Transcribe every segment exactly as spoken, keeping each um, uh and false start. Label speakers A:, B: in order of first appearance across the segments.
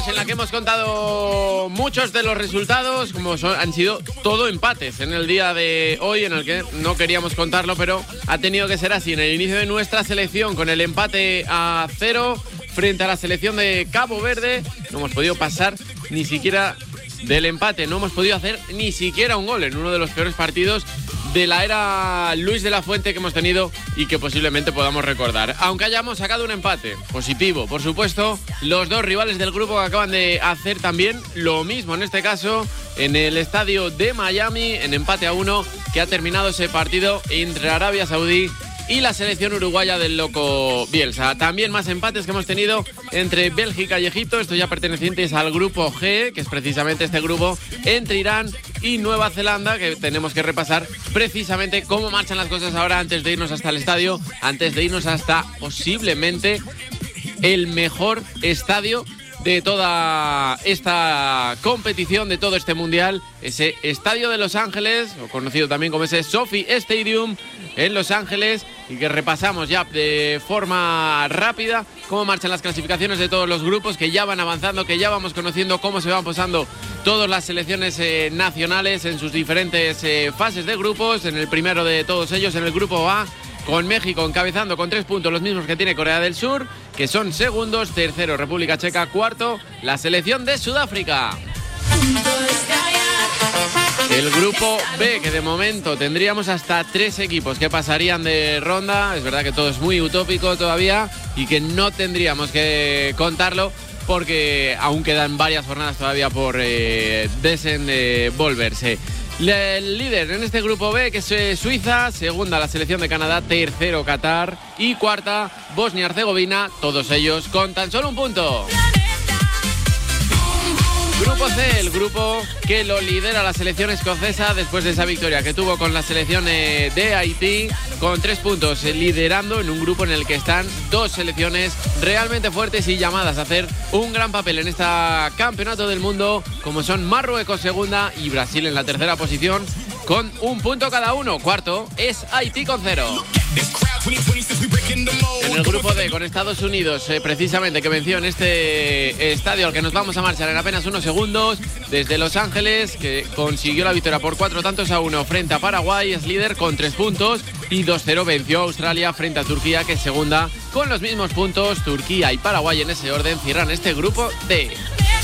A: En la que hemos contado muchos de los resultados, como son, han sido todo empates en el día de hoy, en el que no queríamos contarlo, pero ha tenido que ser así. En el inicio de nuestra selección, con el empate a cero frente a la selección de Cabo Verde, no hemos podido pasar ni siquiera del empate, no hemos podido hacer ni siquiera un gol en uno de los peores partidos de la era Luis de la Fuente que hemos tenido y que posiblemente podamos recordar. Aunque hayamos sacado un empate positivo, por supuesto, los dos rivales del grupo que acaban de hacer también lo mismo, en este caso en el estadio de Miami, en empate a uno, que ha terminado ese partido entre Arabia Saudí y la selección uruguaya del loco Bielsa. También más empates que hemos tenido entre Bélgica y Egipto, estos ya pertenecientes al grupo G, que es precisamente este grupo, entre Irán y Nueva Zelanda, que tenemos que repasar precisamente cómo marchan las cosas ahora antes de irnos hasta el estadio, antes de irnos hasta posiblemente el mejor estadio de toda esta competición, de todo este mundial, ese Estadio de Los Ángeles, o conocido también como ese SoFi Stadium en Los Ángeles, y que repasamos ya de forma rápida cómo marchan las clasificaciones de todos los grupos, que ya van avanzando, que ya vamos conociendo cómo se van posando todas las selecciones eh, nacionales en sus diferentes eh, fases de grupos. En el primero de todos ellos, en el grupo A, con México encabezando con tres puntos, los mismos que tiene Corea del Sur, que son segundos. Tercero, República Checa. Cuarto, la selección de Sudáfrica. El grupo B, que de momento tendríamos hasta tres equipos que pasarían de ronda. Es verdad que todo es muy utópico todavía y que no tendríamos que contarlo, porque aún quedan varias jornadas todavía por eh, desenvolverse. El líder en este grupo B, que es Suiza, segunda la selección de Canadá, tercero Qatar y cuarta Bosnia-Herzegovina, todos ellos con tan solo un punto. Grupo C, el grupo que lo lidera la selección escocesa después de esa victoria que tuvo con la selección de Haití, con tres puntos, liderando en un grupo en el que están dos selecciones realmente fuertes y llamadas a hacer un gran papel en este campeonato del mundo, como son Marruecos segunda y Brasil en la tercera posición, con un punto cada uno. Cuarto es Haití con cero. En el grupo D, con Estados Unidos, eh, precisamente, que venció en este estadio al que nos vamos a marchar en apenas unos segundos, desde Los Ángeles, que consiguió la victoria por cuatro tantos a uno frente a Paraguay, es líder con tres puntos, y dos cero venció a Australia frente a Turquía, que es segunda con los mismos puntos. Turquía y Paraguay en ese orden cierran este grupo D.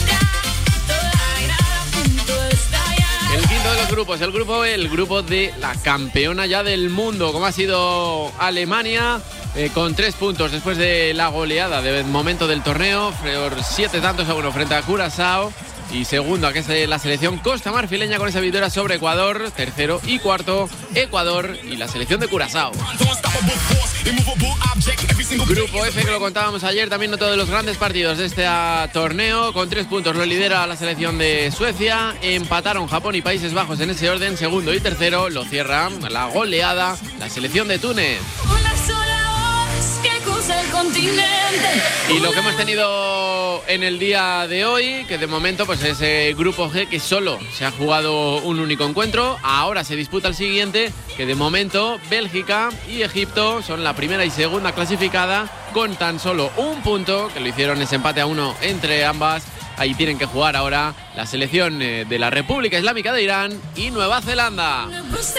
A: El quinto de los grupos, el grupo B, el grupo de la campeona ya del mundo, como ha sido Alemania, eh, con tres puntos después de la goleada de momento del torneo, por siete tantos a uno frente a Curazao. Y segundo, que es la selección costamarfileña con esa victoria sobre Ecuador. Tercero y cuarto, Ecuador y la selección de Curazao. Grupo F, que lo contábamos ayer, también otro de los grandes partidos de este torneo. Con tres puntos lo lidera la selección de Suecia. Empataron Japón y Países Bajos en ese orden. Segundo y tercero lo cierran la goleada la selección de Túnez. El continente. Y lo que hemos tenido en el día de hoy, que de momento pues es el grupo G, que solo se ha jugado un único encuentro. Ahora se disputa el siguiente, que de momento Bélgica y Egipto son la primera y segunda clasificada con tan solo un punto, que lo hicieron ese empate a uno entre ambas. Ahí tienen que jugar ahora la selección de la República Islámica de Irán y Nueva Zelanda.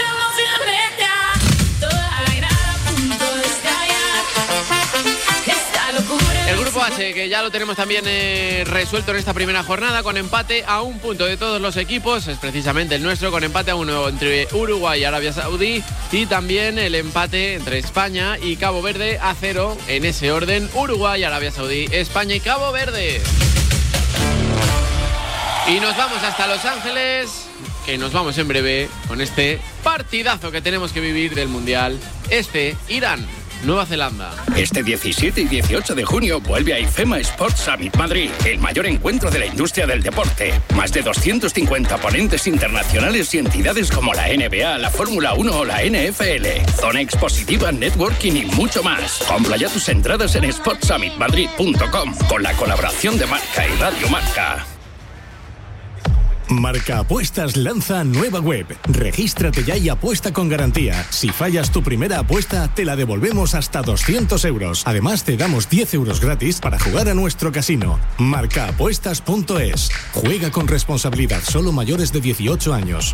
A: El grupo H, que ya lo tenemos también eh, resuelto en esta primera jornada, con empate a un punto de todos los equipos, es precisamente el nuestro, con empate a uno entre Uruguay y Arabia Saudí, y también el empate entre España y Cabo Verde a cero en ese orden: Uruguay, Arabia Saudí, España y Cabo Verde. Y nos vamos hasta Los Ángeles, que nos vamos en breve con este partidazo que tenemos que vivir del Mundial, este Irán Nueva Zelanda.
B: Este diecisiete y dieciocho de junio vuelve a IFEMA Sports Summit Madrid, el mayor encuentro de la industria del deporte. Más de doscientos cincuenta ponentes internacionales y entidades como la N B A, la Fórmula uno o la N F L. Zona expositiva, networking y mucho más. Compra ya tus entradas en sports summit madrid punto com con la colaboración de Marca y Radio Marca.
C: Marca Apuestas lanza nueva web. Regístrate ya y apuesta con garantía. Si fallas tu primera apuesta, te la devolvemos hasta doscientos euros. Además, te damos diez euros gratis para jugar a nuestro casino. marca apuestas punto es. Juega con responsabilidad, solo mayores de dieciocho años.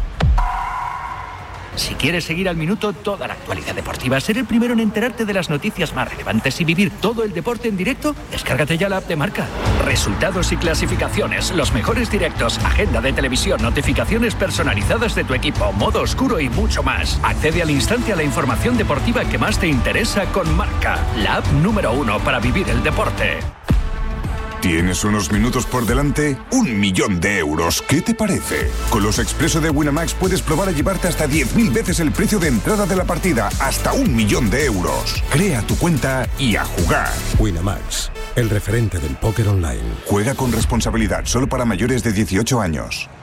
D: Si quieres seguir al minuto toda la actualidad deportiva, ser el primero en enterarte de las noticias más relevantes y vivir todo el deporte en directo, descárgate ya la app de Marca. Resultados y clasificaciones, los mejores directos, agenda de televisión, notificaciones personalizadas de tu equipo, modo oscuro y mucho más. Accede al instante a la información deportiva que más te interesa con Marca, la app número uno para vivir el deporte.
E: ¿Tienes unos minutos por delante? Un millón de euros. ¿Qué te parece? Con los Expreso de Winamax puedes probar a llevarte hasta diez mil veces el precio de entrada de la partida. Hasta un millón de euros. Crea tu cuenta y a jugar.
F: Winamax, el referente del póker online.
E: Juega con responsabilidad, solo para mayores de dieciocho años.